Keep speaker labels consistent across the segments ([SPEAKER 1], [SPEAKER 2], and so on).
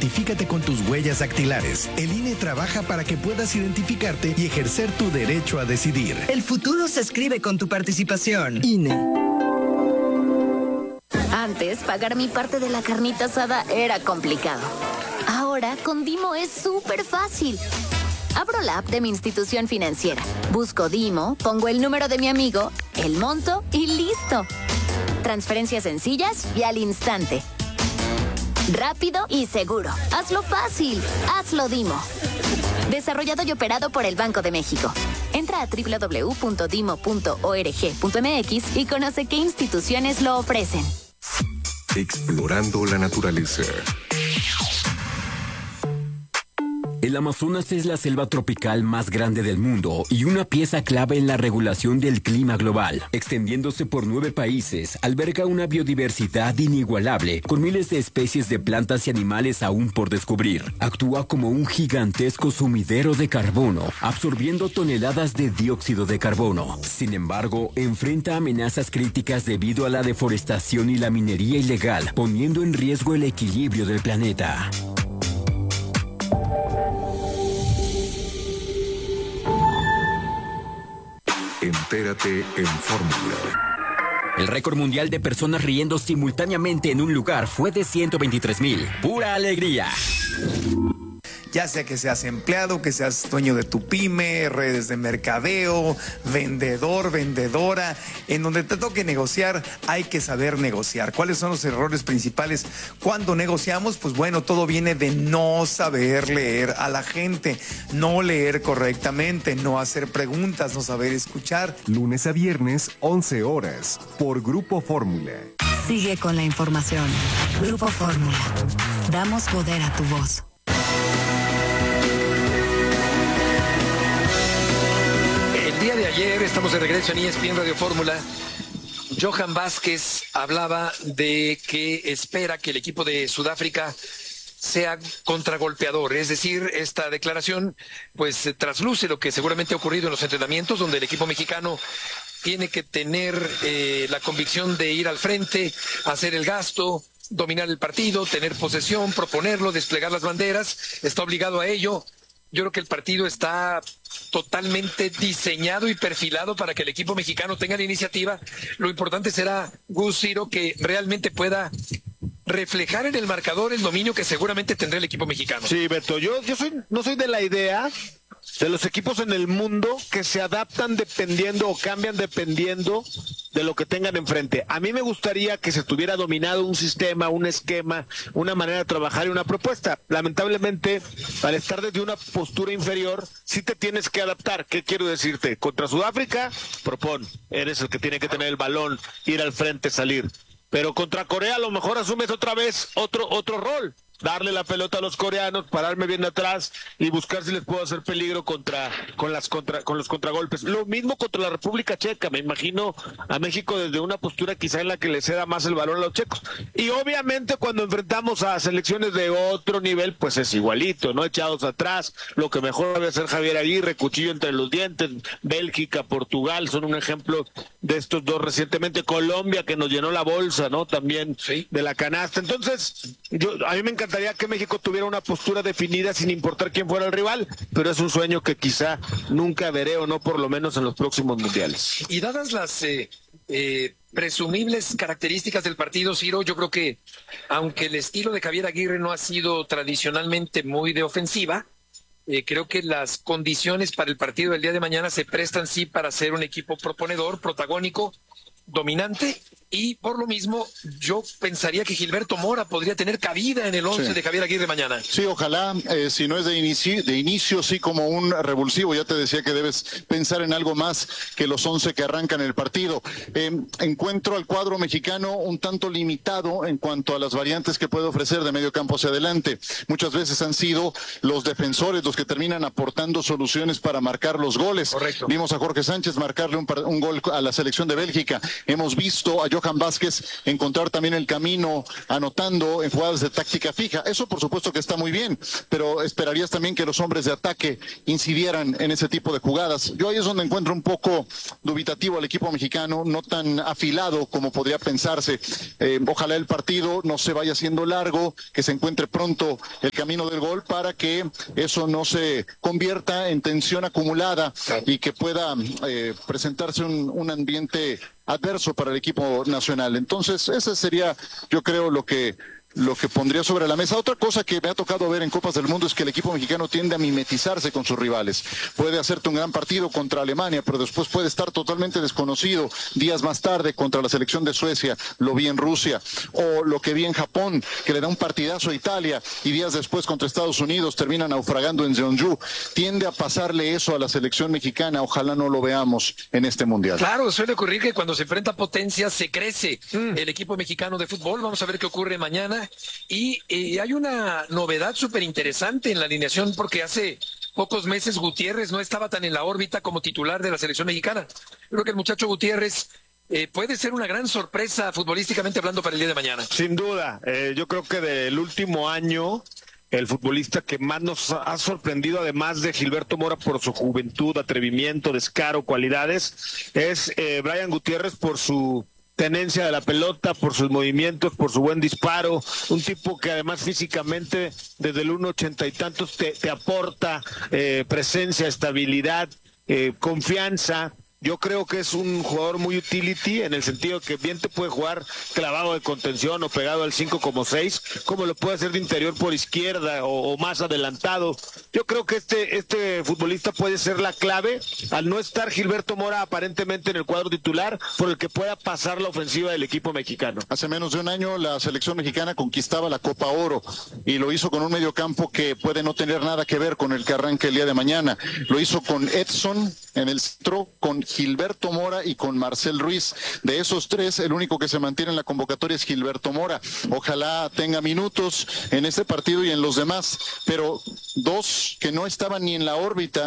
[SPEAKER 1] identifícate con tus huellas dactilares. El INE trabaja para que puedas identificarte y ejercer tu derecho a decidir.
[SPEAKER 2] El futuro se escribe con tu participación. INE.
[SPEAKER 3] Antes, pagar mi parte de la carnita asada era complicado. Ahora, con Dimo es súper fácil. Abro la app de mi institución financiera, busco Dimo, pongo el número de mi amigo, el monto y listo. Transferencias sencillas y al instante. Rápido y seguro. Hazlo fácil. Hazlo Dimo. Desarrollado y operado por el Banco de México. Entra a www.dimo.org.mx y conoce qué instituciones lo ofrecen.
[SPEAKER 4] Explorando la naturaleza.
[SPEAKER 5] El Amazonas es la selva tropical más grande del mundo y una pieza clave en la regulación del clima global. Extendiéndose por 9 países, alberga una biodiversidad inigualable, con miles de especies de plantas y animales aún por descubrir. Actúa como un gigantesco sumidero de carbono, absorbiendo toneladas de dióxido de carbono. Sin embargo, enfrenta amenazas críticas debido a la deforestación y la minería ilegal, poniendo en riesgo el equilibrio del planeta.
[SPEAKER 4] Entérate en Fórmula.
[SPEAKER 5] El récord mundial de personas riendo simultáneamente en un lugar fue de 123,000. ¡Pura alegría!
[SPEAKER 6] Ya sea que seas empleado, que seas dueño de tu pyme, redes de mercadeo, vendedor, vendedora, en donde te toque negociar, hay que saber negociar. ¿Cuáles son los errores principales cuando negociamos? Pues bueno, todo viene de no saber leer a la gente, no leer correctamente, no hacer preguntas, no saber escuchar.
[SPEAKER 4] Lunes a viernes, 11 horas, por Grupo Fórmula.
[SPEAKER 7] Sigue con la información. Grupo Fórmula. Damos poder a tu voz.
[SPEAKER 8] El día de ayer, estamos de regreso en ESPN Radio Fórmula. Johan Vázquez hablaba de que espera que el equipo de Sudáfrica sea contragolpeador, es decir, esta declaración pues trasluce lo que seguramente ha ocurrido en los entrenamientos, donde el equipo mexicano tiene que tener la convicción de ir al frente, hacer el gasto, dominar el partido, tener posesión, proponerlo, desplegar las banderas, está obligado a ello. Yo creo que el partido está totalmente diseñado y perfilado para que el equipo mexicano tenga la iniciativa. Lo importante será, Gus, Ciro, que realmente pueda reflejar en el marcador el dominio que seguramente tendrá el equipo mexicano.
[SPEAKER 9] Sí, Beto, no soy de la idea de los equipos en el mundo que se adaptan dependiendo o cambian dependiendo de lo que tengan enfrente. A mí me gustaría que se tuviera dominado un sistema, un esquema, una manera de trabajar y una propuesta. Lamentablemente, al estar desde una postura inferior, sí te tienes que adaptar. ¿Qué quiero decirte? Contra Sudáfrica, propon, eres el que tiene que tener el balón, ir al frente, salir. Pero contra Corea a lo mejor asumes otra vez otro rol. Darle la pelota a los coreanos, pararme bien atrás y buscar si les puedo hacer peligro con los contragolpes. Lo mismo contra la República Checa. Me imagino a México desde una postura quizá en la que le ceda más el balón a los checos. Y obviamente cuando enfrentamos a selecciones de otro nivel, pues es igualito, ¿no? Echados atrás, lo que mejor debe hacer Javier Aguirre, cuchillo entre los dientes. Bélgica, Portugal son un ejemplo de estos dos recientemente. Colombia, que nos llenó la bolsa, ¿no? También sí, de la canasta. Entonces, a mí me encantaría que México tuviera una postura definida sin importar quién fuera el rival, pero es un sueño que quizá nunca veré, o no por lo menos en los próximos mundiales.
[SPEAKER 8] Y dadas las presumibles características del partido, Ciro, yo creo que aunque el estilo de Javier Aguirre no ha sido tradicionalmente muy de ofensiva, creo que las condiciones para el partido del día de mañana se prestan sí para ser un equipo proponedor, protagónico, dominante, y por lo mismo yo pensaría que Gilberto Mora podría tener cabida en el 11 de Javier Aguirre mañana.
[SPEAKER 10] Sí, ojalá, si no es de inicio, sí como un revulsivo. Ya te decía que debes pensar en algo más que los 11 que arrancan el partido. Encuentro al cuadro mexicano un tanto limitado en cuanto a las variantes que puede ofrecer de medio campo hacia adelante. Muchas veces han sido los defensores los que terminan aportando soluciones para marcar los goles.
[SPEAKER 8] Correcto.
[SPEAKER 10] Vimos a Jorge Sánchez marcarle un gol a la selección de Bélgica. Hemos visto a Johan Johan Vázquez encontrar también el camino anotando en jugadas de táctica fija. Eso por supuesto que está muy bien, pero esperarías también que los hombres de ataque incidieran en ese tipo de jugadas. Yo ahí es donde encuentro un poco dubitativo al equipo mexicano, no tan afilado como podría pensarse. Ojalá el partido no se vaya haciendo largo, que se encuentre pronto el camino del gol para que eso no se convierta en tensión acumulada y que pueda presentarse un ambiente adverso para el equipo nacional. Entonces, ese sería, yo creo, lo que pondría sobre la mesa. Otra cosa que me ha tocado ver en Copas del Mundo es que el equipo mexicano tiende a mimetizarse con sus rivales. Puede hacerte un gran partido contra Alemania, pero después puede estar totalmente desconocido días más tarde contra la selección de Suecia. Lo vi en Rusia. O lo que vi en Japón, que le da un partidazo a Italia y días después contra Estados Unidos termina naufragando en Jeonju. Tiende a pasarle eso a la selección mexicana. Ojalá no lo veamos en este Mundial.
[SPEAKER 8] Claro, suele ocurrir que cuando se enfrenta potencias se crece el equipo mexicano de fútbol. Vamos a ver qué ocurre mañana. Y hay una novedad súper interesante en la alineación porque hace pocos meses Gutiérrez no estaba tan en la órbita como titular de la selección mexicana. Creo que el muchacho Gutiérrez puede ser una gran sorpresa futbolísticamente hablando para el día de mañana.
[SPEAKER 9] Sin duda, yo creo que del último año el futbolista que más nos ha sorprendido, además de Gilberto Mora por su juventud, atrevimiento, descaro, cualidades, es Brian Gutiérrez por su tenencia de la pelota, por sus movimientos, por su buen disparo, un tipo que además físicamente desde el 1.80 y tantos te aporta presencia, estabilidad, confianza. Yo creo que es un jugador muy utility en el sentido que bien te puede jugar clavado de contención o pegado al 5 como 6, como lo puede hacer de interior por izquierda o más adelantado. Yo creo que este futbolista puede ser la clave al no estar Gilberto Mora aparentemente en el cuadro titular por el que pueda pasar la ofensiva del equipo mexicano.
[SPEAKER 10] Hace menos de un año la selección mexicana conquistaba la Copa Oro y lo hizo con un mediocampo que puede no tener nada que ver con el que arranque el día de mañana. Lo hizo con Edson en el centro, con Gilberto Mora y con Marcel Ruiz. De esos tres, el único que se mantiene en la convocatoria es Gilberto Mora. Ojalá tenga minutos en este partido y en los demás, pero dos que no estaban ni en la órbita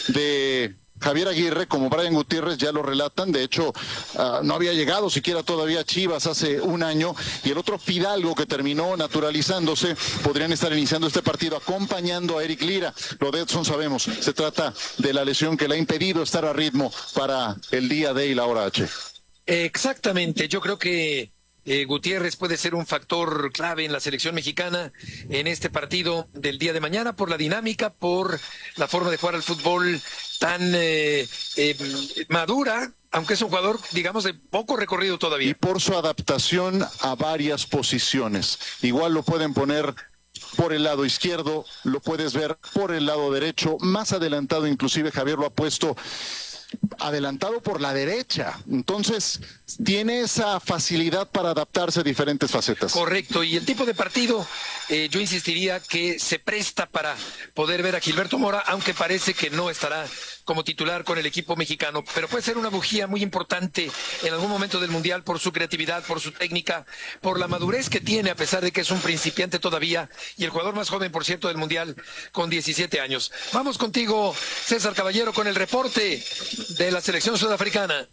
[SPEAKER 10] de Javier Aguirre, como Brian Gutiérrez, ya lo relatan. De hecho, no había llegado siquiera todavía a Chivas hace un año, y el otro Fidalgo, que terminó naturalizándose, podrían estar iniciando este partido acompañando a Eric Lira. Lo de Edson sabemos, se trata de la lesión que le ha impedido estar a ritmo para el día D y la hora H.
[SPEAKER 8] Exactamente, yo creo que Gutiérrez puede ser un factor clave en la selección mexicana en este partido del día de mañana por la dinámica, por la forma de jugar al fútbol tan madura, aunque es un jugador, digamos, de poco recorrido todavía.
[SPEAKER 10] Y por su adaptación a varias posiciones. Igual lo pueden poner por el lado izquierdo, lo puedes ver por el lado derecho, más adelantado, inclusive Javier lo ha puesto adelantado por la derecha. Entonces tiene esa facilidad para adaptarse a diferentes facetas.
[SPEAKER 8] Correcto, y el tipo de partido, yo insistiría que se presta para poder ver a Gilberto Mora, aunque parece que no estará como titular con el equipo mexicano, pero puede ser una bujía muy importante en algún momento del Mundial por su creatividad, por su técnica, por la madurez que tiene, a pesar de que es un principiante todavía, y el jugador más joven, por cierto, del Mundial, con 17 años. Vamos contigo, César Caballero, con el reporte de la selección sudafricana.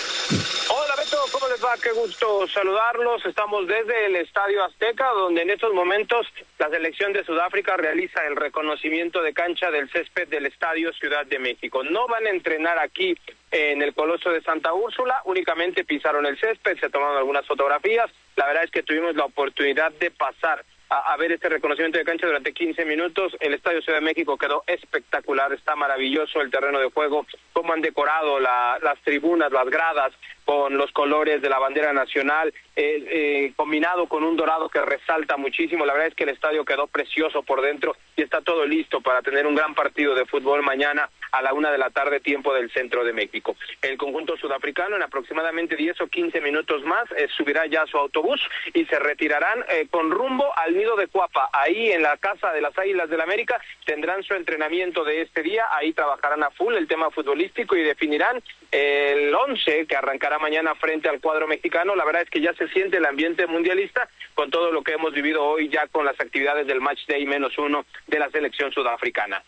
[SPEAKER 11] Hola Beto, ¿cómo les va? Qué gusto saludarlos. Estamos desde el Estadio Azteca, donde en estos momentos la selección de Sudáfrica realiza el reconocimiento de cancha del césped del Estadio Ciudad de México. No van a entrenar aquí en el Coloso de Santa Úrsula, únicamente pisaron el césped, se tomaron algunas fotografías. La verdad es que tuvimos la oportunidad de pasar a ver este reconocimiento de cancha durante 15 minutos. El Estadio Ciudad de México quedó espectacular, está maravilloso el terreno de juego, cómo han decorado las tribunas, las gradas, con los colores de la bandera nacional, combinado con un dorado que resalta muchísimo. La verdad es que el estadio quedó precioso por dentro y está todo listo para tener un gran partido de fútbol mañana a la 1:00 p.m, tiempo del centro de México. El conjunto sudafricano en aproximadamente 10 o 15 minutos más subirá ya a su autobús y se retirarán con rumbo al Nido de Cuapa. Ahí en la Casa de las Águilas del América tendrán su entrenamiento de este día, ahí trabajarán a full el tema futbolístico y definirán el 11 que arrancará mañana frente al cuadro mexicano. La verdad es que ya se siente el ambiente mundialista con todo lo que hemos vivido hoy ya con las actividades del Match Day -1 de la selección sudafricana.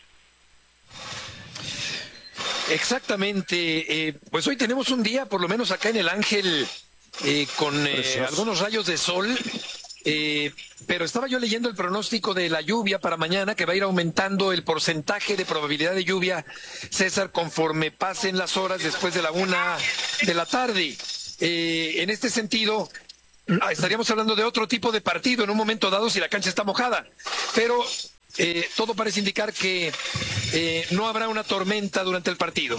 [SPEAKER 8] Exactamente, pues hoy tenemos un día, por lo menos acá en el Ángel, con algunos rayos de sol. Pero estaba yo leyendo el pronóstico de la lluvia para mañana, que va a ir aumentando el porcentaje de probabilidad de lluvia, César, conforme pasen las horas después de la 1 de la tarde. En este sentido, estaríamos hablando de otro tipo de partido en un momento dado si la cancha está mojada. Pero todo parece indicar que no habrá una tormenta durante el partido.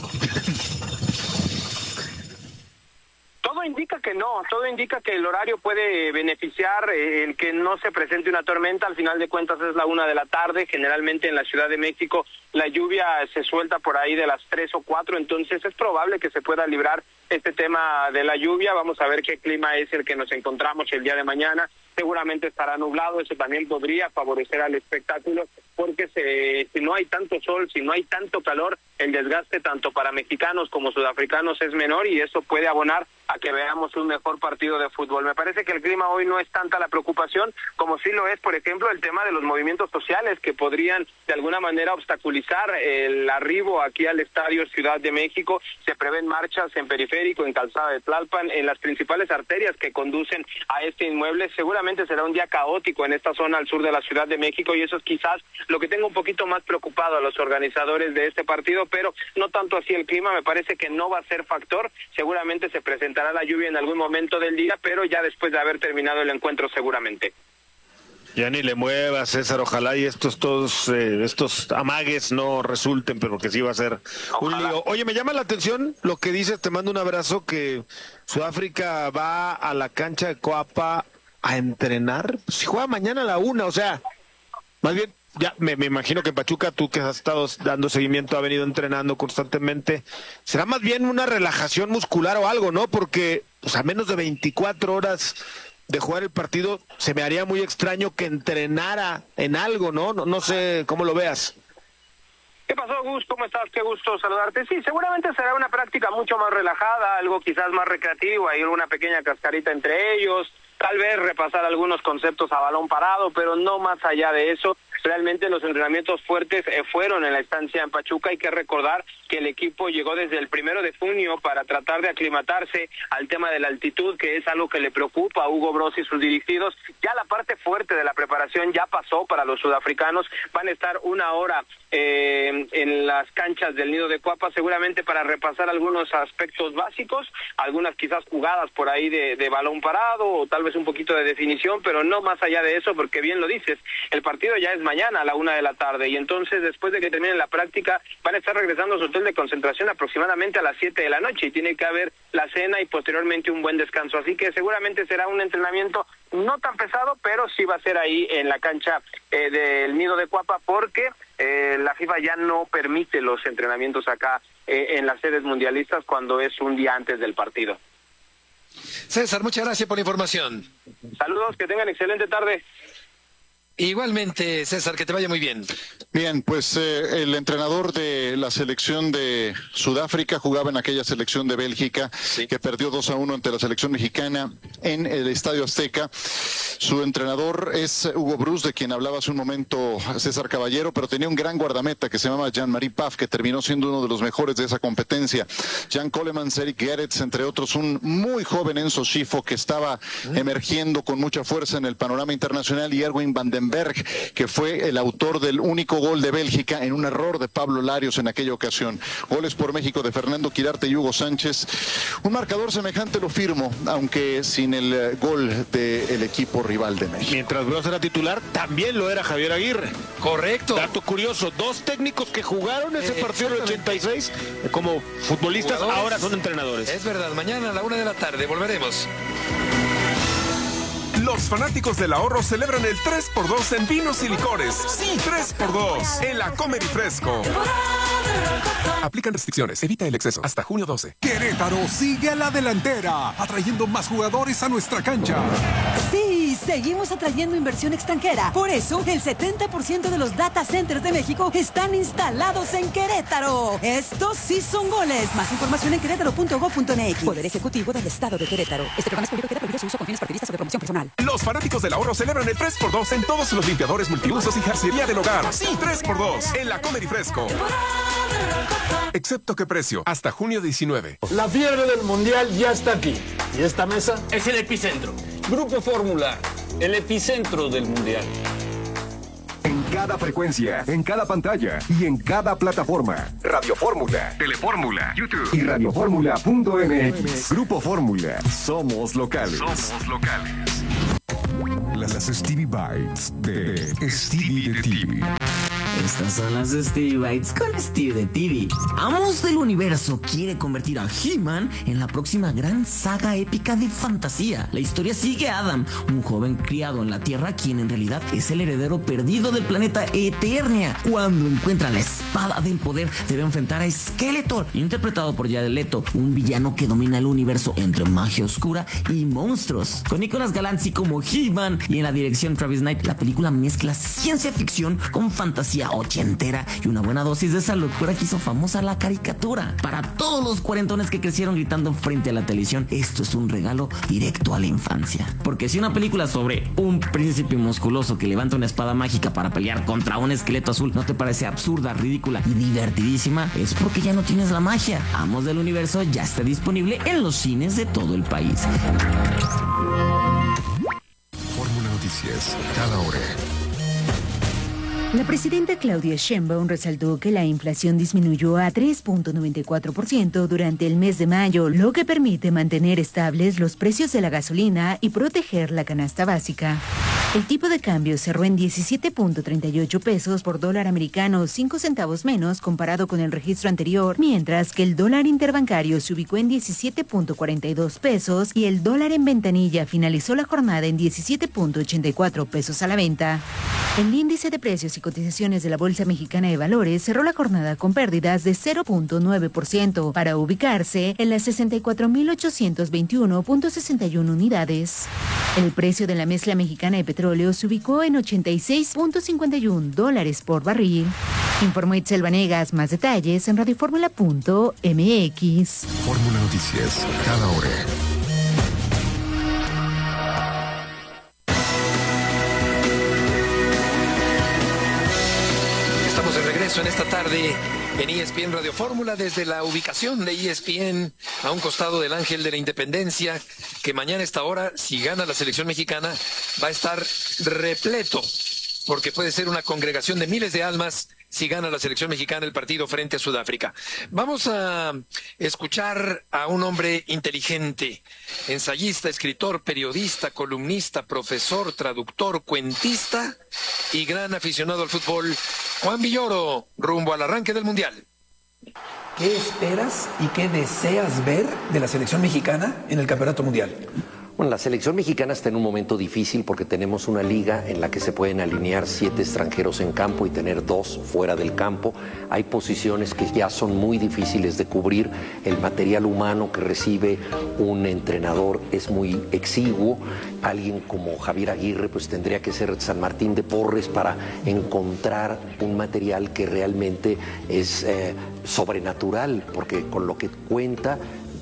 [SPEAKER 11] Todo indica que no, todo indica que el horario puede beneficiar el que no se presente una tormenta. Al final de cuentas es la 1 de la tarde, generalmente en la Ciudad de México la lluvia se suelta por ahí de las 3 o 4, entonces es probable que se pueda librar este tema de la lluvia. Vamos a ver qué clima es el que nos encontramos el día de mañana. Seguramente estará nublado, eso también podría favorecer al espectáculo, porque si no hay tanto sol, si no hay tanto calor, el desgaste tanto para mexicanos como sudafricanos es menor y eso puede abonar a que veamos un mejor partido de fútbol. Me parece que el clima hoy no es tanta la preocupación como sí lo es, por ejemplo, el tema de los movimientos sociales que podrían de alguna manera obstaculizar el arribo aquí al Estadio Ciudad de México. Se prevén marchas en Periférico, en Calzada de Tlalpan, en las principales arterias que conducen a este inmueble. Seguramente será un día caótico en esta zona al sur de la Ciudad de México y eso es quizás lo que tenga un poquito más preocupado a los organizadores de este partido, pero no tanto así el clima. Me parece que no va a ser factor. Seguramente se presentará la lluvia en algún momento del día, pero ya después de haber terminado el encuentro seguramente.
[SPEAKER 9] Ya ni le muevas, César, ojalá y estos amagues no resulten, pero que sí va a ser un lío. Oye, me llama la atención lo que dices, te mando un abrazo, que Sudáfrica va a la cancha de Coapa a entrenar. Si juega mañana a la 1, o sea, más bien, ya me imagino que Pachuca, tú que has estado dando seguimiento, ha venido entrenando constantemente, será más bien una relajación muscular o algo, ¿no? Porque pues, a menos de 24 horas de jugar el partido, se me haría muy extraño que entrenara en algo, ¿no? No sé cómo lo veas.
[SPEAKER 11] ¿Qué pasó, Gus? ¿Cómo estás? Qué gusto saludarte. Sí, seguramente será una práctica mucho más relajada, algo quizás más recreativo, hay una pequeña cascarita entre ellos, tal vez repasar algunos conceptos a balón parado, pero no más allá de eso. Realmente los entrenamientos fuertes fueron en la estancia en Pachuca. Hay que recordar que el equipo llegó desde el 1 de junio para tratar de aclimatarse al tema de la altitud, que es algo que le preocupa a Hugo Broz y sus dirigidos. Ya la parte fuerte de la preparación ya pasó para los sudafricanos. Van a estar 1 hora en las canchas del Nido de Coapa, seguramente para repasar algunos aspectos básicos, algunas quizás jugadas por ahí de balón parado o tal vez un poquito de definición, pero no más allá de eso, porque bien lo dices, el partido ya es mañana a la 1 de la tarde y entonces después de que terminen la práctica van a estar regresando a su hotel de concentración aproximadamente a las 7 de la noche y tiene que haber la cena y posteriormente un buen descanso, así que seguramente será un entrenamiento no tan pesado, pero sí va a ser ahí en la cancha del Nido de Coapa, porque la FIFA ya no permite los entrenamientos acá en las sedes mundialistas cuando es un día antes del partido.
[SPEAKER 8] César, muchas gracias por la información.
[SPEAKER 11] Saludos, que tengan excelente tarde.
[SPEAKER 8] Igualmente, César, que te vaya muy bien.
[SPEAKER 10] Bien, pues el entrenador de la selección de Sudáfrica jugaba en aquella selección de Bélgica, sí, que perdió 2-1 ante la selección mexicana en el Estadio Azteca. Su entrenador es Hugo Broz, de quien hablaba hace un momento César Caballero, pero tenía un gran guardameta que se llamaba Jean-Marie Paf, que terminó siendo uno de los mejores de esa competencia. Jan Colemans, Eric Gerets, entre otros, un muy joven Enzo Schifo que estaba emergiendo con mucha fuerza en el panorama internacional, y Erwin van den Berg, que fue el autor del único gol de Bélgica en un error de Pablo Larios en aquella ocasión. Goles por México de Fernando Quirarte y Hugo Sánchez. Un marcador semejante lo firmo, aunque sin el gol del equipo rival de México.
[SPEAKER 9] Mientras Broz era titular, también lo era Javier Aguirre.
[SPEAKER 8] Correcto.
[SPEAKER 9] Dato curioso, 2 técnicos que jugaron ese partido del 86 como futbolistas, ahora son entrenadores.
[SPEAKER 8] Es verdad, mañana a la 1 de la tarde volveremos.
[SPEAKER 12] Los fanáticos del ahorro celebran el 3x2 en vinos y licores. Sí, 3x2 en la Comer y Fresco. Aplican restricciones, evita el exceso. Hasta junio 12.
[SPEAKER 13] Querétaro sigue a la delantera, atrayendo más jugadores a nuestra cancha.
[SPEAKER 14] Sí, seguimos atrayendo inversión extranjera. Por eso, el 70% de los data centers de México están instalados en Querétaro. Estos sí son goles. Más información en querétaro.gov.mx. Poder Ejecutivo del Estado de Querétaro. Este programa es público que prohíbe su uso con fines partidistas o de promoción personal.
[SPEAKER 12] Los fanáticos del ahorro celebran el 3x2 en todos los limpiadores multiusos y jarcería del hogar. Sí, 3x2 en la Comer y Fresco. Excepto qué precio, hasta junio 19.
[SPEAKER 15] La fiebre del mundial ya está aquí. Y esta mesa es el epicentro. Grupo Fórmula, el epicentro del Mundial.
[SPEAKER 4] En cada frecuencia, en cada pantalla y en cada plataforma. Radio Fórmula, Telefórmula, YouTube y radioformula.mx. Grupo Fórmula. Somos locales. Somos locales. Las Stevie Bites de Stevie de TV.
[SPEAKER 16] Estas son las Stevie Bites con Stevie de TV. Amos del Universo quiere convertir a He-Man en la próxima gran saga épica de fantasía. La historia sigue a Adam, un joven criado en la Tierra, quien en realidad es el heredero perdido del planeta Eternia. Cuando encuentra la espada del poder, debe enfrentar a Skeletor, interpretado por Jared Leto, un villano que domina el universo entre magia oscura y monstruos. Con Nicolas Galanzi como He-Man y en la dirección Travis Knight, la película mezcla ciencia ficción con fantasía ochentera y una buena dosis de esa locura que hizo famosa la caricatura. Para todos los cuarentones que crecieron gritando frente a la televisión, esto es un regalo directo a la infancia. Porque si una película sobre un príncipe musculoso que levanta una espada mágica para pelear contra un esqueleto azul no te parece absurda, ridícula y divertidísima, es porque ya no tienes la magia. Amos del Universo ya está disponible en los cines de todo el país.
[SPEAKER 1] Fórmula Noticias, cada hora.
[SPEAKER 17] La presidenta Claudia Sheinbaum resaltó que la inflación disminuyó a 3.94% durante el mes de mayo, lo que permite mantener estables los precios de la gasolina y proteger la canasta básica. El tipo de cambio cerró en 17.38 pesos por dólar americano, 5 centavos menos comparado con el registro anterior, mientras que el dólar interbancario se ubicó en 17.42 pesos y el dólar en ventanilla finalizó la jornada en 17.84 pesos a la venta. El índice de precios y cotizaciones de la Bolsa Mexicana de Valores cerró la jornada con pérdidas de 0.9% para ubicarse en las 64.821.61 unidades. El precio de la mezcla mexicana de petróleo se ubicó en $86.51 por barril. Informó Itzel Vanegas. Más detalles en radioformula.mx.
[SPEAKER 1] Fórmula Noticias, cada hora.
[SPEAKER 8] Estamos de regreso en esta tarde en ESPN Radio Fórmula desde la ubicación de ESPN a un costado del Ángel de la Independencia, que mañana a esta hora, si gana la selección mexicana, va a estar repleto, porque puede ser una congregación de miles de almas si gana la selección mexicana el partido frente a Sudáfrica. Vamos a escuchar a un hombre inteligente, ensayista, escritor, periodista, columnista, profesor, traductor, cuentista y gran aficionado al fútbol, Juan Villoro, rumbo al arranque del Mundial.
[SPEAKER 18] ¿Qué esperas y qué deseas ver de la selección mexicana en el Campeonato Mundial?
[SPEAKER 19] Bueno, la selección mexicana está en un momento difícil porque tenemos una liga en la que se pueden alinear 7 extranjeros en campo y tener 2 fuera del campo. Hay posiciones que ya son muy difíciles de cubrir. El material humano que recibe un entrenador es muy exiguo. Alguien como Javier Aguirre pues tendría que ser San Martín de Porres para encontrar un material que realmente es sobrenatural, porque con lo que cuenta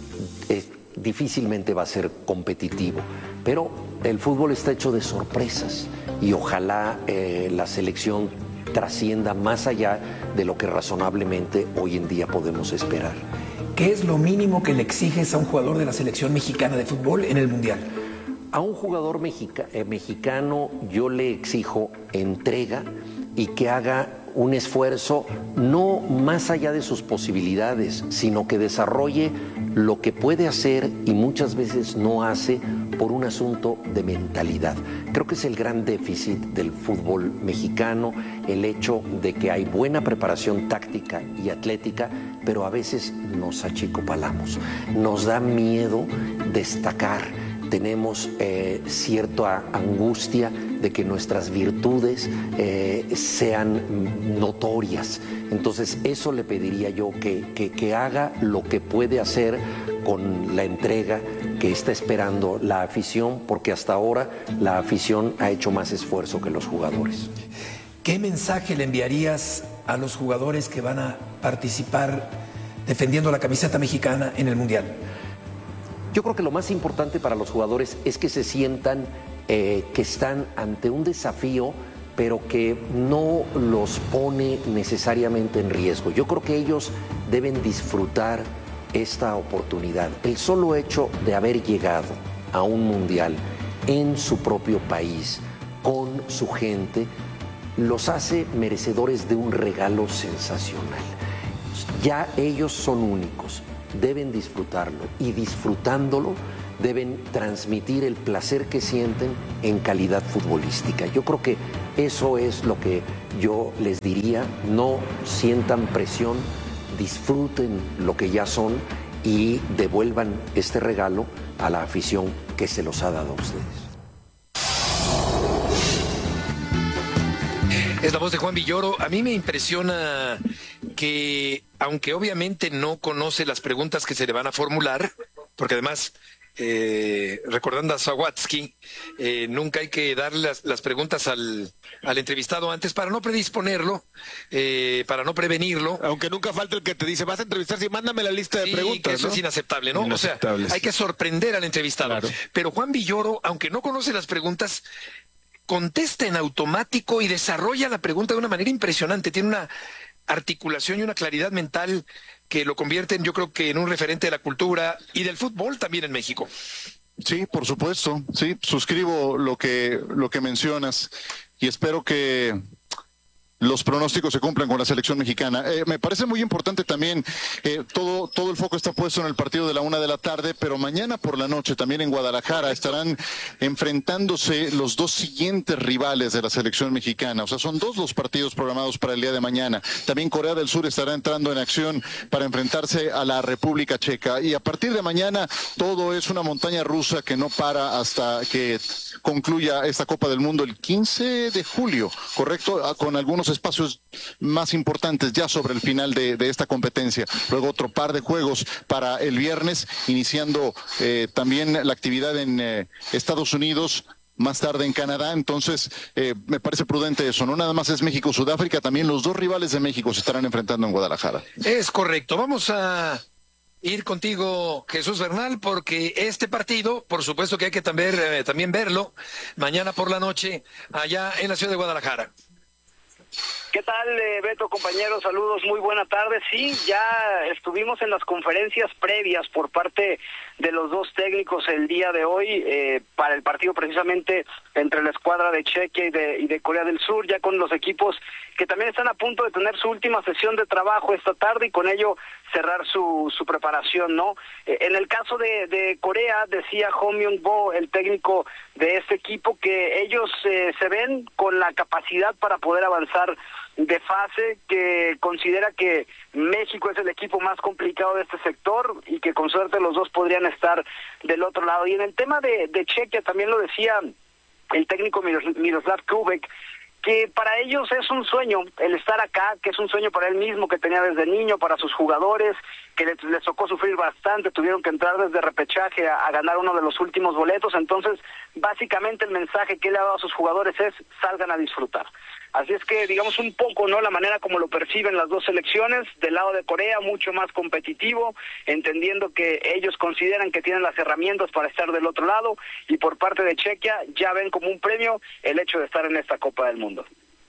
[SPEAKER 19] difícilmente va a ser competitivo, pero el fútbol está hecho de sorpresas y ojalá la selección trascienda más allá de lo que razonablemente hoy en día podemos esperar.
[SPEAKER 18] ¿Qué es lo mínimo que le exiges a un jugador de la selección mexicana de fútbol en el Mundial?
[SPEAKER 19] A un jugador mexicano yo le exijo entrega y que haga un esfuerzo no más allá de sus posibilidades, sino que desarrolle lo que puede hacer y muchas veces no hace por un asunto de mentalidad. Creo que es el gran déficit del fútbol mexicano, el hecho de que hay buena preparación táctica y atlética, pero a veces nos achicopalamos, nos da miedo destacar. Tenemos cierta angustia de que nuestras virtudes sean notorias. Entonces eso le pediría yo que haga lo que puede hacer con la entrega que está esperando la afición, porque hasta ahora la afición ha hecho más esfuerzo que los jugadores.
[SPEAKER 18] ¿Qué mensaje le enviarías a los jugadores que van a participar defendiendo la camiseta mexicana en el Mundial?
[SPEAKER 19] Yo creo que lo más importante para los jugadores es que se sientan que están ante un desafío, pero que no los pone necesariamente en riesgo. Yo creo que ellos deben disfrutar esta oportunidad. El solo hecho de haber llegado a un mundial en su propio país, con su gente, los hace merecedores de un regalo sensacional. Ya ellos son únicos, deben disfrutarlo y disfrutándolo deben transmitir el placer que sienten en calidad futbolística. Yo creo que eso es lo que yo les diría, no sientan presión, disfruten lo que ya son y devuelvan este regalo a la afición que se los ha dado a ustedes.
[SPEAKER 8] Es la voz de Juan Villoro. A mí me impresiona que, aunque obviamente no conoce las preguntas que se le van a formular, porque además, recordando a Sawatsky, nunca hay que darle las preguntas al entrevistado antes para no predisponerlo, para no prevenirlo.
[SPEAKER 9] Aunque nunca falta el que te dice, vas a entrevistar, sí, mándame la lista de preguntas.
[SPEAKER 8] Que eso, ¿no?, es inaceptable, ¿no?
[SPEAKER 9] Inaceptable,
[SPEAKER 8] o sea, hay que sorprender al entrevistado. Claro. Pero Juan Villoro, aunque no conoce las preguntas, contesta en automático y desarrolla la pregunta de una manera impresionante. Tiene una articulación y una claridad mental que lo convierten, yo creo que en un referente de la cultura y del fútbol también en México.
[SPEAKER 10] Sí, por supuesto, sí, suscribo lo que mencionas y espero que los pronósticos se cumplan con la selección mexicana. Me parece muy importante también, todo el foco está puesto en el partido de la 1:00 p.m, pero mañana por la noche también en Guadalajara estarán enfrentándose los dos siguientes rivales de la selección mexicana. O sea, son dos los partidos programados para el día de mañana. También Corea del Sur estará entrando en acción para enfrentarse a la República Checa. Y a partir de mañana todo es una montaña rusa que no para hasta que concluya esta Copa del Mundo el 15 de julio, ¿correcto? Con algunos espacios más importantes ya sobre el final de esta competencia. Luego otro par de juegos para el viernes, iniciando también la actividad en Estados Unidos, más tarde en Canadá. Entonces me parece prudente eso, no nada más es México-Sudáfrica, también los dos rivales de México se estarán enfrentando en Guadalajara.
[SPEAKER 8] Es correcto, vamos a ir contigo, Jesús Bernal, porque este partido, por supuesto que hay que también verlo mañana por la noche allá en la ciudad de Guadalajara.
[SPEAKER 11] ¿Qué tal, Beto, compañeros? Saludos, muy buena tarde. Sí, ya estuvimos en las conferencias previas por parte de los dos técnicos el día de hoy para el partido precisamente entre la escuadra de Chequia y de Corea del Sur, ya con los equipos que también están a punto de tener su última sesión de trabajo esta tarde y con ello cerrar su preparación, ¿no? En el caso de Corea, decía Ho Myung-bo, el técnico de este equipo, que ellos se ven con la capacidad para poder avanzar de fase, que considera que México es el equipo más complicado de este sector y que con suerte los dos podrían estar del otro lado. Y en el tema de Chequia también lo decía el técnico Miroslav Kubek, que para ellos es un sueño el estar acá, que es un sueño para él mismo, que tenía desde niño, para sus jugadores, que les tocó sufrir bastante, tuvieron que entrar desde repechaje a ganar uno de los últimos boletos. Entonces, básicamente el mensaje que él ha dado a sus jugadores es: salgan a disfrutar. Así es que, digamos, un poco, ¿no?, la manera como lo perciben las dos selecciones. Del lado de Corea, mucho más competitivo, entendiendo que ellos consideran que tienen las herramientas para estar del otro lado, y por parte de Chequia ya ven como un premio el hecho de estar en esta Copa del Mundo.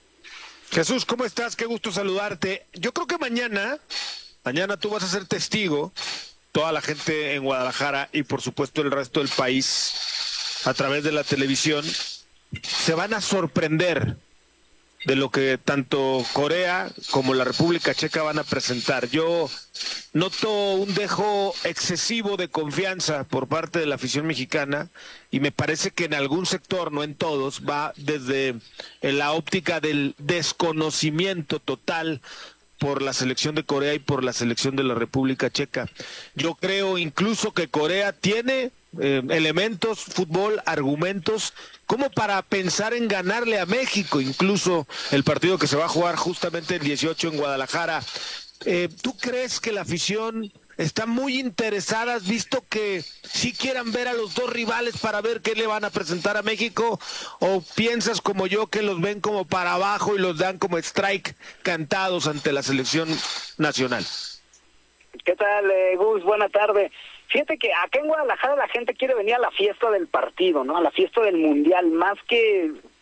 [SPEAKER 9] Jesús, ¿cómo estás? Qué gusto saludarte. Yo creo que mañana tú vas a ser testigo, toda la gente en Guadalajara y por supuesto el resto del país a través de la televisión se van a sorprender de lo que tanto Corea como la República Checa van a presentar. Yo noto un dejo excesivo de confianza por parte de la afición mexicana y me parece que en algún sector, no en todos, va desde la óptica del desconocimiento total por la selección de Corea y por la selección de la República Checa. Yo creo incluso que Corea tiene elementos, fútbol, argumentos como para pensar en ganarle a México, incluso el partido que se va a jugar justamente el 18 en Guadalajara. ¿Tú crees que la afición está muy interesada, visto que sí quieran ver a los dos rivales para ver qué le van a presentar a México, o piensas como yo que los ven como para abajo y los dan como strike cantados ante la selección nacional?
[SPEAKER 11] ¿Qué tal, Gus? Buena tarde. Fíjate que acá en Guadalajara la gente quiere venir a la fiesta del partido, ¿no? A la fiesta del Mundial, más que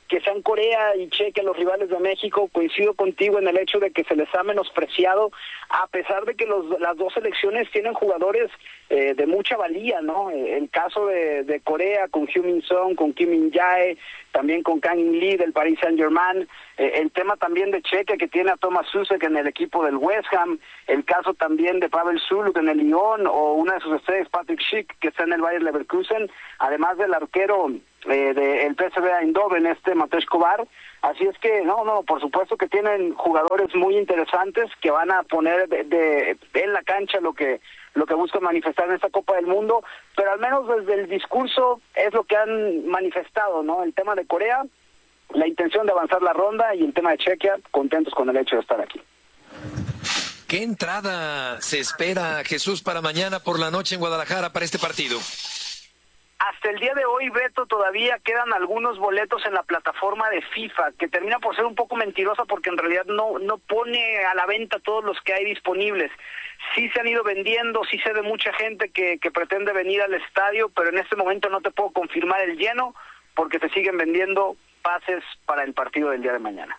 [SPEAKER 20] que sean Corea y Chequia los rivales de México. Coincido contigo en el hecho de que se les ha menospreciado, a pesar de que las dos selecciones tienen jugadores de mucha valía, ¿no? El caso de Corea con Heung-min Son, con Kim Min-jae, también con Kang In-lee del Paris Saint-Germain, el tema también de Chequia, que tiene a Thomas Susek en el equipo del West Ham, el caso también de Pavel Zuluk en el Lyon, o una de sus estrellas, Patrick Schick, que está en el Bayer Leverkusen, además del arquero del PSV Eindhoven, Matej Kovar. Así es que, no, por supuesto que tienen jugadores muy interesantes que van a poner en la cancha lo que buscan manifestar en esta Copa del Mundo, pero al menos desde el discurso es lo que han manifestado, ¿no? El tema de Corea, la intención de avanzar la ronda, y el tema de Chequia, contentos con el hecho de estar aquí.
[SPEAKER 8] ¿Qué entrada se espera, Jesús, para mañana por la noche en Guadalajara para este partido?
[SPEAKER 20] Hasta el día de hoy, Beto, todavía quedan algunos boletos en la plataforma de FIFA, que termina por ser un poco mentirosa porque en realidad no pone a la venta todos los que hay disponibles. Sí se han ido vendiendo, sí sé de mucha gente que pretende venir al estadio, pero en este momento no te puedo confirmar el lleno porque se siguen vendiendo pases para el partido del día de mañana.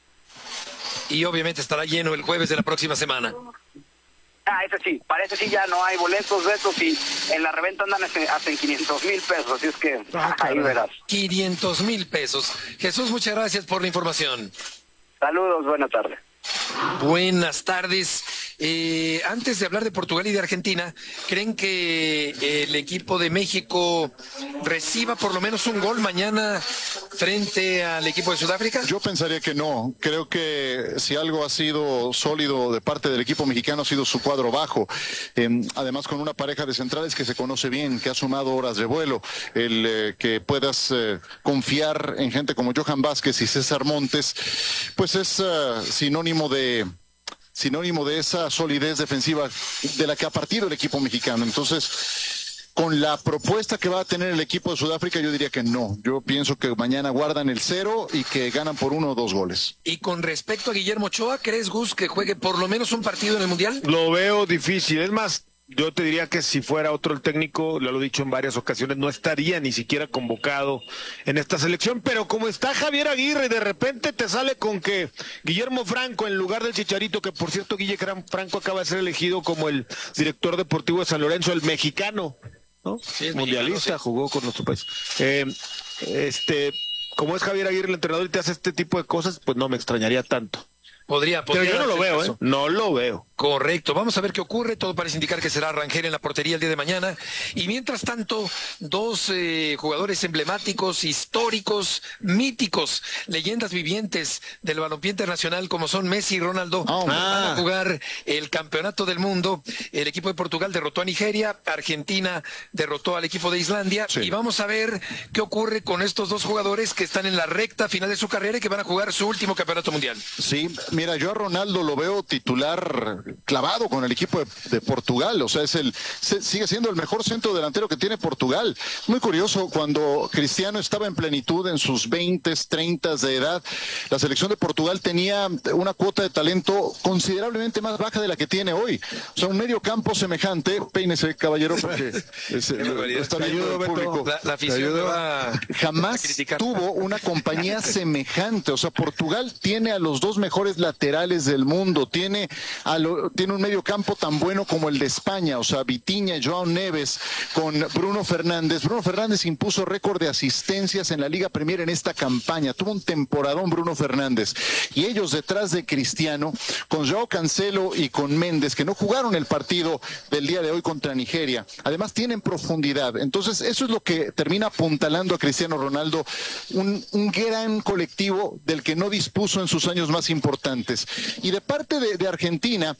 [SPEAKER 8] Y obviamente estará lleno el jueves de la próxima semana.
[SPEAKER 20] Ese sí, parece sí ya no hay boletos, Beto, y en la reventa andan hasta en 500,000 pesos, así es que ahí verás.
[SPEAKER 8] 500,000 pesos. Jesús, muchas gracias por la información.
[SPEAKER 20] Saludos, buenas tardes.
[SPEAKER 8] Buenas tardes. Antes de hablar de Portugal y de Argentina, ¿creen que el equipo de México reciba por lo menos un gol mañana frente al equipo de Sudáfrica?
[SPEAKER 10] Yo pensaría que no. Creo que si algo ha sido sólido de parte del equipo mexicano ha sido su cuadro bajo. Además, con una pareja de centrales que se conoce bien, que ha sumado horas de vuelo. El que puedas confiar en gente como Johan Vázquez y César Montes, pues es sinónimo de esa solidez defensiva de la que ha partido el equipo mexicano. Entonces, con la propuesta que va a tener el equipo de Sudáfrica, yo diría que no. Yo pienso que mañana guardan el 0 y que ganan por 1 o 2 goles.
[SPEAKER 8] Y con respecto a Guillermo Ochoa, ¿crees, Gus, que juegue por lo menos un partido en el Mundial?
[SPEAKER 9] Lo veo difícil. Es más, yo te diría que si fuera otro el técnico, lo he dicho en varias ocasiones, no estaría ni siquiera convocado en esta selección, pero como está Javier Aguirre, de repente te sale con que Guillermo Franco en lugar del Chicharito, que por cierto Franco acaba de ser elegido como el director deportivo de San Lorenzo, el mexicano, ¿no? Sí, es mundialista, mexicano, sí. Jugó con nuestro país. Como es Javier Aguirre el entrenador y te hace este tipo de cosas, pues no me extrañaría tanto.
[SPEAKER 8] Podría
[SPEAKER 9] pero yo no lo veo, no lo veo.
[SPEAKER 8] Correcto, vamos a ver qué ocurre. Todo parece indicar que será Rangel en la portería el día de mañana. Y mientras tanto, dos jugadores emblemáticos, históricos, míticos, leyendas vivientes del balompié internacional, como son Messi y Ronaldo, van a jugar el campeonato del mundo. El equipo de Portugal derrotó a Nigeria, Argentina derrotó al equipo de Islandia. Sí. Y vamos a ver qué ocurre con estos dos jugadores que están en la recta final de su carrera y que van a jugar su último campeonato mundial.
[SPEAKER 10] Sí, mira, yo a Ronaldo lo veo titular clavado con el equipo de Portugal, o sea, sigue siendo el mejor centro delantero que tiene Portugal. Muy curioso, cuando Cristiano estaba en plenitud en sus 20s, 30s de edad, la selección de Portugal tenía una cuota de talento considerablemente más baja de la que tiene hoy. O sea, un medio campo semejante, peínese, caballero, porque está viendo el público.
[SPEAKER 8] La afición
[SPEAKER 10] jamás tuvo una compañía semejante. O sea, Portugal tiene a los dos mejores laterales del mundo, tiene un medio campo tan bueno como el de España, o sea, Vitinha y Joao Neves con Bruno Fernández. Bruno Fernández impuso récord de asistencias en la Liga Premier en esta campaña, tuvo un temporadón Bruno Fernández, y ellos detrás de Cristiano, con Joao Cancelo y con Méndez, que no jugaron el partido del día de hoy contra Nigeria, además tienen profundidad. Entonces eso es lo que termina apuntalando a Cristiano Ronaldo, un gran colectivo del que no dispuso en sus años más importantes. Y de parte de Argentina,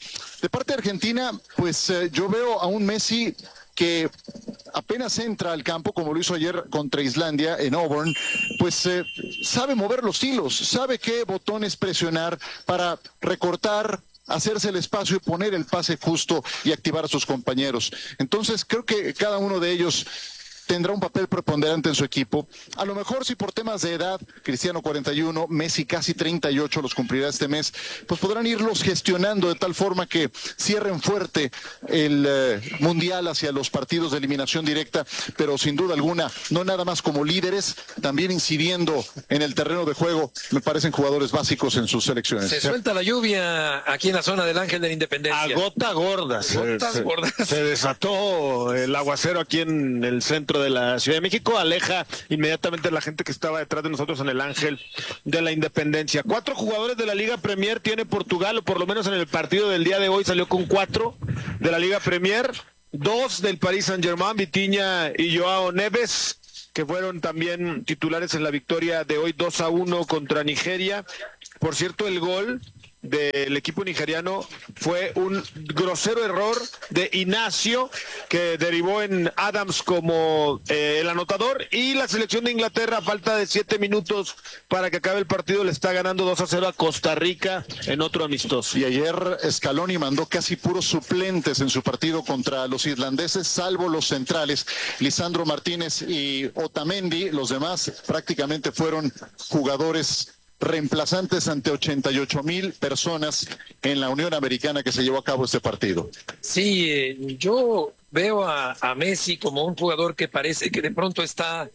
[SPEAKER 10] pues yo veo a un Messi que apenas entra al campo, como lo hizo ayer contra Islandia en Auburn, pues sabe mover los hilos, sabe qué botones presionar para recortar, hacerse el espacio y poner el pase justo y activar a sus compañeros. Entonces creo que cada uno de ellos tendrá un papel preponderante en su equipo. A lo mejor si por temas de edad, Cristiano 41, Messi casi 38 los cumplirá este mes, pues podrán irlos gestionando de tal forma que cierren fuerte el Mundial hacia los partidos de eliminación directa, pero sin duda alguna, no nada más como líderes, también incidiendo en el terreno de juego, me parecen jugadores básicos en sus selecciones.
[SPEAKER 8] Se suelta la lluvia aquí en la zona del Ángel de la Independencia.
[SPEAKER 9] A gota gorda. Se desató el aguacero aquí en el centro de la Ciudad de México, aleja inmediatamente a la gente que estaba detrás de nosotros en el Ángel de la Independencia. 4 jugadores de la Liga Premier tiene Portugal, o por lo menos en el partido del día de hoy salió con 4 de la Liga Premier, 2 del Paris Saint-Germain, Vitinha y Joao Neves, que fueron también titulares en la victoria de hoy 2-1 contra Nigeria. Por cierto, el gol del equipo nigeriano fue un grosero error de Inacio, que derivó en Adams como el anotador, y la selección de Inglaterra, a falta de 7 minutos para que acabe el partido, le está ganando 2-0 a Costa Rica en otro amistoso.
[SPEAKER 10] Y ayer Scaloni mandó casi puros suplentes en su partido contra los irlandeses, salvo los centrales, Lisandro Martínez y Otamendi. Los demás prácticamente fueron jugadores reemplazantes ante 88,000 personas en la Unión Americana que se llevó a cabo este partido.
[SPEAKER 8] Sí, yo veo a Messi como un jugador que parece que de pronto está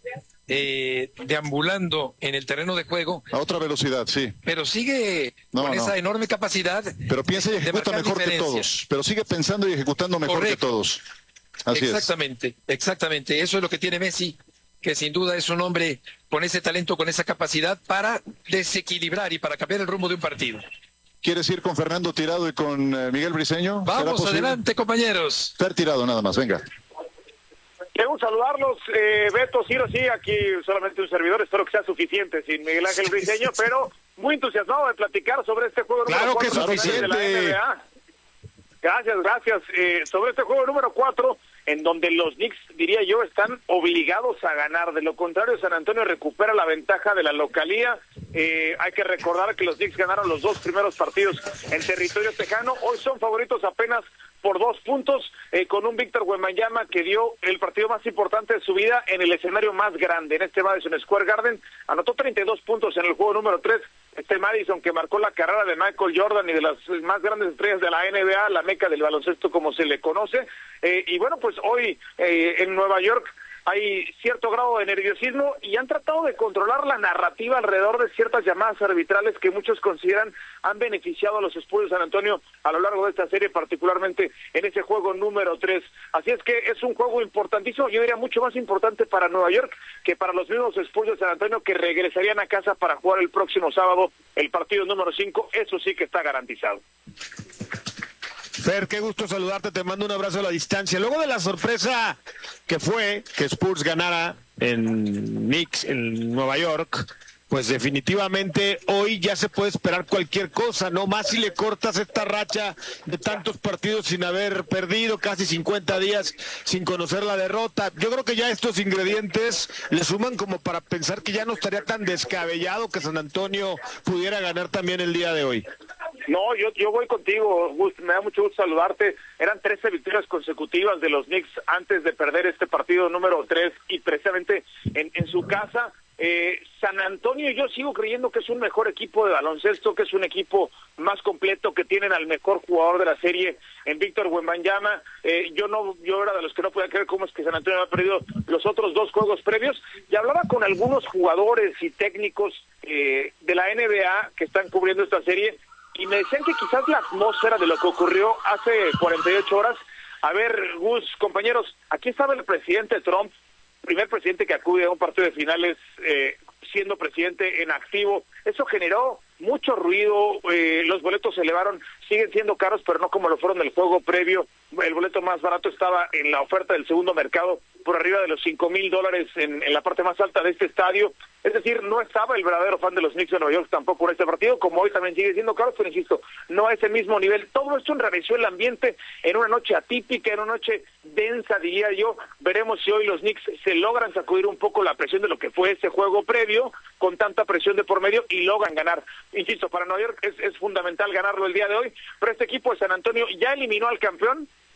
[SPEAKER 8] deambulando en el terreno de juego.
[SPEAKER 10] A otra velocidad, sí.
[SPEAKER 8] Pero sigue con esa enorme capacidad.
[SPEAKER 10] Pero piensa y ejecuta mejor que todos. Pero sigue pensando y ejecutando mejor que todos. Así
[SPEAKER 8] exactamente, exactamente. Eso es lo que tiene Messi, que sin duda es un hombre con ese talento, con esa capacidad para desequilibrar y para cambiar el rumbo de un partido.
[SPEAKER 10] ¿Quieres ir con Fernando Tirado y con Miguel Briceño?
[SPEAKER 8] Vamos adelante, compañeros.
[SPEAKER 10] Fer Tirado, nada más, venga.
[SPEAKER 11] Quiero saludarlos, Beto, Ciro, sí, aquí solamente un servidor, espero que sea suficiente sin Miguel Ángel Briceño, pero muy entusiasmado de platicar sobre este juego
[SPEAKER 9] número 4
[SPEAKER 11] que es suficiente de la NBA. Gracias. Sobre este juego número 4, en donde los Knicks, diría yo, están obligados a ganar. De lo contrario, San Antonio recupera la ventaja de la localía. Hay que recordar que los Knicks ganaron los 2 primeros partidos en territorio tejano. Hoy son favoritos apenas por 2 puntos, con un Víctor Wembanyama que dio el partido más importante de su vida en el escenario más grande, en este Madison Square Garden. Anotó 32 puntos en el juego número 3. Madison, que marcó la carrera de Michael Jordan y de las más grandes estrellas de la NBA, la meca del baloncesto como se le conoce. Y bueno, pues hoy en Nueva York hay cierto grado de nerviosismo y han tratado de controlar la narrativa alrededor de ciertas llamadas arbitrales que muchos consideran han beneficiado a los Spurs de San Antonio a lo largo de esta serie, particularmente en ese juego número 3. Así es que es un juego importantísimo, yo diría mucho más importante para Nueva York que para los mismos Spurs de San Antonio, que regresarían a casa para jugar el próximo sábado el partido número 5. Eso sí que está garantizado.
[SPEAKER 9] Fer, qué gusto saludarte, te mando un abrazo a la distancia. Luego de la sorpresa que fue que Spurs ganara en Knicks, en Nueva York, pues definitivamente hoy ya se puede esperar cualquier cosa, ¿no? Más si le cortas esta racha de tantos partidos sin haber perdido, casi 50 días sin conocer la derrota. Yo creo que ya estos ingredientes le suman como para pensar que ya no estaría tan descabellado que San Antonio pudiera ganar también el día de hoy.
[SPEAKER 11] No, yo voy contigo, Gus, me da mucho gusto saludarte. Eran 13 victorias consecutivas de los Knicks antes de perder este partido número 3 y precisamente en su casa. San Antonio, yo sigo creyendo que es un mejor equipo de baloncesto, que es un equipo más completo, que tienen al mejor jugador de la serie en Víctor Wembanyama. Yo era de los que no podía creer cómo es que San Antonio había perdido los otros 2 juegos previos, y hablaba con algunos jugadores y técnicos de la NBA que están cubriendo esta serie, y me decían que quizás la atmósfera de lo que ocurrió hace 48 horas, a ver, Gus, compañeros, aquí estaba el presidente Trump, primer presidente que acude a un partido de finales siendo presidente en activo. Eso generó mucho ruido, los boletos se elevaron, siguen siendo caros, pero no como lo fueron del juego previo. El boleto más barato estaba en la oferta del segundo mercado por arriba de los $5,000 en la parte más alta de este estadio. Es decir, no estaba el verdadero fan de los Knicks de Nueva York tampoco en este partido, como hoy también sigue siendo caro, pero insisto, no a ese mismo nivel. Todo esto enrareció el ambiente en una noche atípica, en una noche densa, diría yo. Veremos si hoy los Knicks se logran sacudir un poco la presión de lo que fue ese juego previo, con tanta presión de por medio, y logran ganar. Insisto, para Nueva York es fundamental ganarlo el día de hoy, pero este equipo de San Antonio ya eliminó al campeón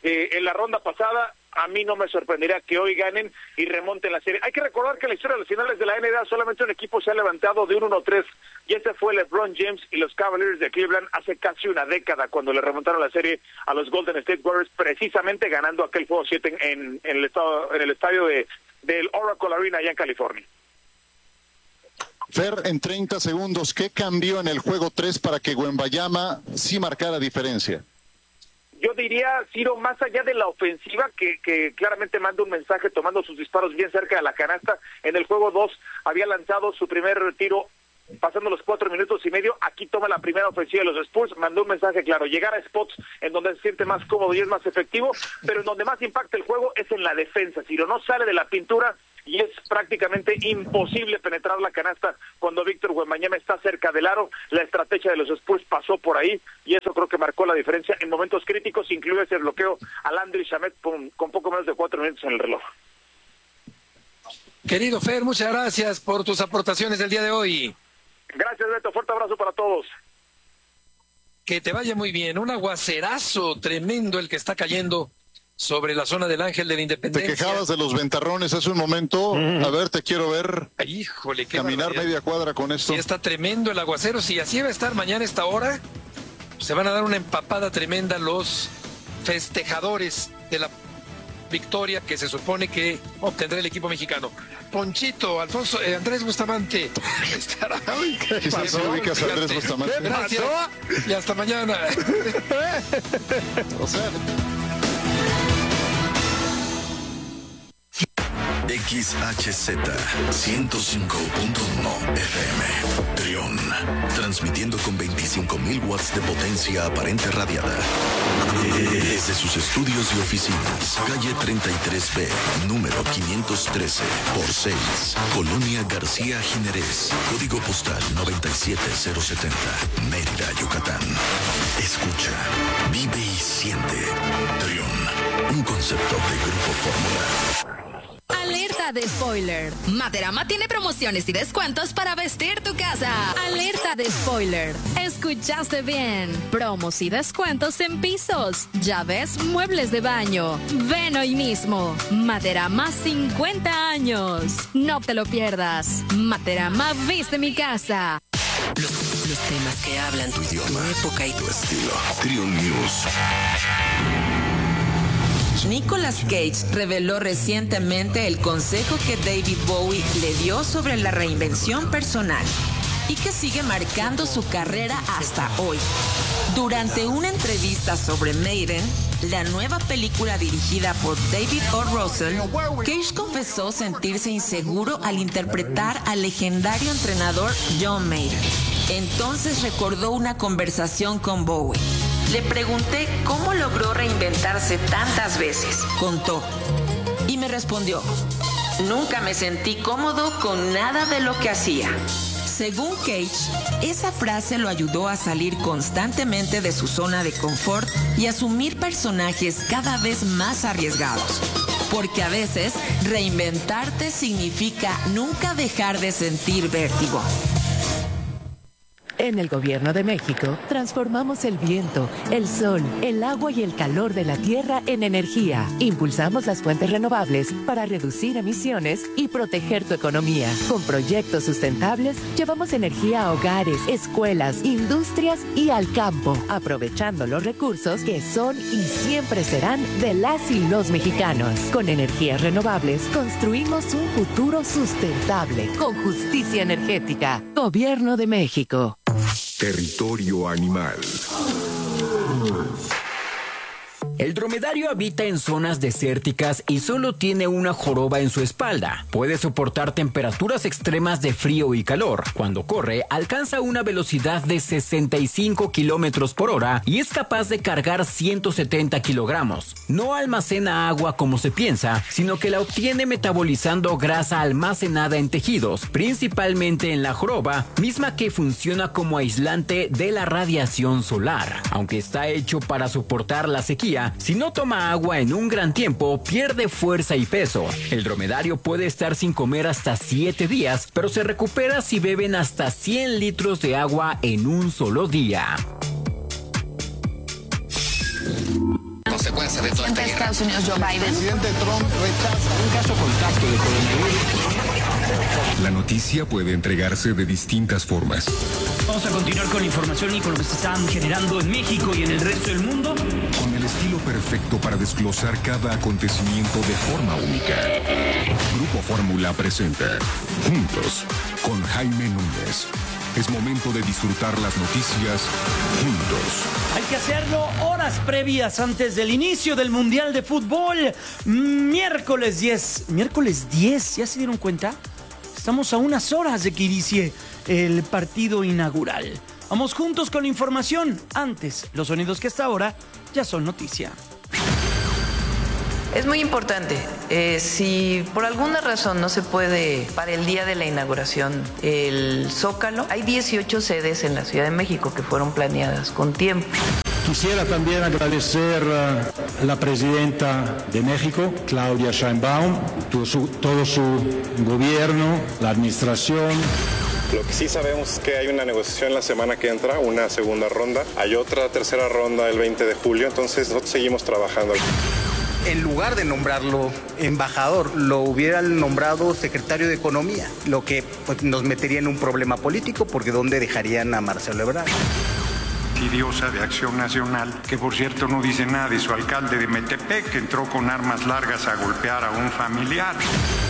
[SPEAKER 11] en la ronda pasada. A mí no me sorprendería que hoy ganen y remonten la serie. Hay que recordar que en la historia de las finales de la NBA solamente un equipo se ha levantado de un 1-3, y ese fue LeBron James y los Cavaliers de Cleveland hace casi una década, cuando le remontaron la serie a los Golden State Warriors, precisamente ganando aquel juego 7 en el estadio del Oracle Arena allá en California.
[SPEAKER 10] Fer, en 30 segundos, ¿qué cambió en el juego 3 para que Wembanyama sí marcara diferencia?
[SPEAKER 11] Yo diría, Ciro, más allá de la ofensiva, que claramente manda un mensaje tomando sus disparos bien cerca de la canasta, en el juego 2 había lanzado su primer tiro pasando los 4 minutos y medio, aquí toma la primera ofensiva de los Spurs, mandó un mensaje claro, llegar a spots en donde se siente más cómodo y es más efectivo, pero en donde más impacta el juego es en la defensa. Ciro no sale de la pintura y es prácticamente imposible penetrar la canasta cuando Víctor Wembanyama está cerca del aro. La estrategia de los Spurs pasó por ahí y eso creo que marcó la diferencia en momentos críticos, incluye ese bloqueo a Landry Shamet con poco menos de 4 minutos en el reloj.
[SPEAKER 8] Querido Fer, muchas gracias por tus aportaciones del día de hoy.
[SPEAKER 11] Gracias, Beto, fuerte abrazo para todos.
[SPEAKER 8] Que te vaya muy bien, un aguacerazo tremendo el que está cayendo sobre la zona del Ángel de la Independencia.
[SPEAKER 10] Te quejabas de los ventarrones hace un momento. A ver, te quiero ver.
[SPEAKER 8] Híjole, qué
[SPEAKER 10] caminar
[SPEAKER 8] barbaridad.
[SPEAKER 10] media cuadra con esto.
[SPEAKER 8] Sí, está tremendo el aguacero. Si así va a estar mañana a esta hora, se van a dar una empapada tremenda los festejadores de la victoria que se supone que obtendrá el equipo mexicano. Ponchito, Alfonso, Andrés Bustamante estará.
[SPEAKER 10] ¿Qué pasó? ¿Ubicas a Andrés Bustamante?
[SPEAKER 8] Gracias y hasta mañana.
[SPEAKER 10] O sea...
[SPEAKER 21] XHZ 105.1 FM Trión, transmitiendo con 25.000 watts de potencia aparente radiada desde sus estudios y oficinas, calle 33B, número 513 por 6, Colonia García Jiménez, código postal 97070, Mérida, Yucatán. Escucha, vive y siente. Trión, un concepto de Grupo Fórmula.
[SPEAKER 22] Alerta de spoiler. Materama tiene promociones y descuentos para vestir tu casa. Alerta de spoiler. Escuchaste bien. Promos y descuentos en pisos, llaves, muebles de baño. Ven hoy mismo. Materama 50 años. No te lo pierdas. Materama viste mi casa.
[SPEAKER 21] Los temas que hablan tu idioma, tu época y tu estilo. Trión News.
[SPEAKER 23] Nicolas Cage reveló recientemente el consejo que David Bowie le dio sobre la reinvención personal y que sigue marcando su carrera hasta hoy. Durante una entrevista sobre Maiden, la nueva película dirigida por David O. Russell, Cage confesó sentirse inseguro al interpretar al legendario entrenador John Maiden. Entonces recordó una conversación con Bowie. Le pregunté cómo logró reinventarse tantas veces, contó. Y me respondió, nunca me sentí cómodo con nada de lo que hacía. Según Cage, esa frase lo ayudó a salir constantemente de su zona de confort y asumir personajes cada vez más arriesgados. Porque a veces, reinventarte significa nunca dejar de sentir vértigo.
[SPEAKER 24] En el Gobierno de México, transformamos el viento, el sol, el agua y el calor de la tierra en energía. Impulsamos las fuentes renovables para reducir emisiones y proteger tu economía. Con proyectos sustentables, llevamos energía a hogares, escuelas, industrias y al campo, aprovechando los recursos que son y siempre serán de las y los mexicanos. Con energías renovables, construimos un futuro sustentable, con justicia energética. Gobierno de México.
[SPEAKER 1] Territorio animal.
[SPEAKER 5] El dromedario habita en zonas desérticas y solo tiene una joroba en su espalda. Puede soportar temperaturas extremas de frío y calor. Cuando corre, alcanza una velocidad de 65 kilómetros por hora y es capaz de cargar 170 kilogramos. No almacena agua como se piensa, sino que la obtiene metabolizando grasa almacenada en tejidos, principalmente en la joroba, misma que funciona como aislante de la radiación solar. Aunque está hecho para soportar la sequía, si no toma agua en un gran tiempo, pierde fuerza y peso. El dromedario puede estar sin comer hasta 7 días, pero se recupera si beben hasta 100 litros de agua en un solo día.
[SPEAKER 2] consecuencia de toda esta guerra.
[SPEAKER 3] Estados Unidos, Joe Biden.
[SPEAKER 2] Presidente Trump rechaza un caso contacto de coronavirus.
[SPEAKER 6] La noticia puede entregarse de distintas formas.
[SPEAKER 7] Vamos a continuar con la información y con lo que se está generando en México y en el resto del mundo.
[SPEAKER 6] Con el estilo perfecto para desglosar cada acontecimiento de forma única. Grupo Fórmula presenta Juntos con Jaime Núñez. Es momento de disfrutar las noticias juntos.
[SPEAKER 7] Hay que hacerlo horas previas antes del inicio del Mundial de Fútbol. Miércoles 10. Miércoles 10, ¿ya se dieron cuenta? Estamos a unas horas de que inicie el partido inaugural. Vamos juntos con la información. Antes, los sonidos que hasta ahora ya son noticia.
[SPEAKER 25] Es muy importante. Si por alguna razón no se puede para el día de la inauguración el Zócalo, hay 18 sedes en la Ciudad de México que fueron planeadas con tiempo.
[SPEAKER 26] Quisiera también agradecer a la presidenta de México, Claudia Sheinbaum, todo su gobierno, la administración.
[SPEAKER 27] Lo que sí sabemos es que hay una negociación la semana que entra, una segunda ronda. Hay otra tercera ronda el 20 de julio, entonces nosotros seguimos trabajando.
[SPEAKER 28] En lugar de nombrarlo embajador, lo hubieran nombrado secretario de Economía, lo que pues, nos metería en un problema político, porque ¿dónde dejarían a Marcelo Ebrard?
[SPEAKER 29] Fastidiosa de Acción Nacional, que por cierto no dice nada de su alcalde de Metepec, que entró con armas largas a golpear a un familiar.